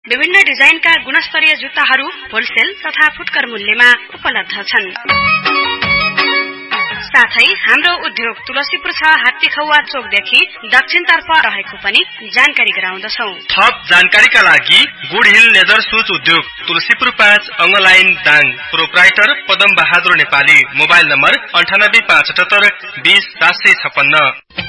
विभिन्न डिजाइनका गुणस्तरीय जुत्ताहरू होलसेल तथा फुटकर मूल्यमा उपलब्ध छन्। साथै हाम्रो उद्योग तुलसीपुर 6 हात्तीखौवा चोकदेखि दक्षिणतर्फ रहेको पनि जानकारी गराउँदछौं। थप जानकारीका लागि गुड हिल लेदर सुज उद्योग Tulsipur 5 अंगलाइन Dang proprietor Padam Bahadur Nepali mobile number 9857 20 756।